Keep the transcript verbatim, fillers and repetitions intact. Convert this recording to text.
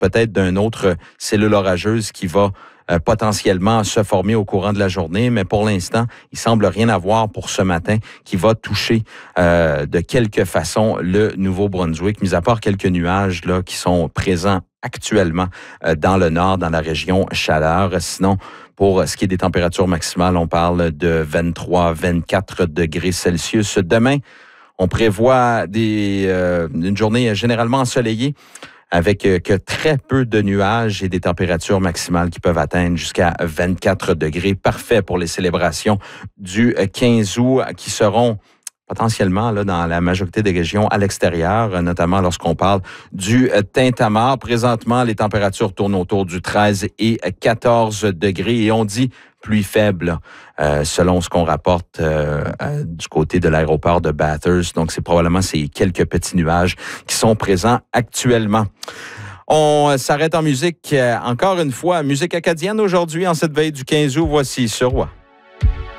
peut-être d'une autre cellule orageuse qui va euh, potentiellement se former au courant de la journée, mais pour l'instant, il semble rien avoir pour ce matin qui va toucher euh, de quelque façon le Nouveau-Brunswick, mis à part quelques nuages là qui sont présents actuellement euh, dans le nord, dans la région chaleur. Sinon, pour ce qui est des températures maximales, on parle de vingt-trois à vingt-quatre degrés Celsius. Demain, on prévoit des, euh, une journée généralement ensoleillée avec euh, que très peu de nuages et des températures maximales qui peuvent atteindre jusqu'à vingt-quatre degrés. Parfait pour les célébrations du quinze août qui seront potentiellement là, dans la majorité des régions à l'extérieur, notamment lorsqu'on parle du Tintamarre. Présentement, les températures tournent autour du treize et quatorze degrés et on dit pluie faible euh, selon ce qu'on rapporte euh, euh, du côté de l'aéroport de Bathurst. Donc, c'est probablement ces quelques petits nuages qui sont présents actuellement. On s'arrête en musique. Encore une fois, musique acadienne aujourd'hui en cette veille du quinze août. Voici Sur Roi.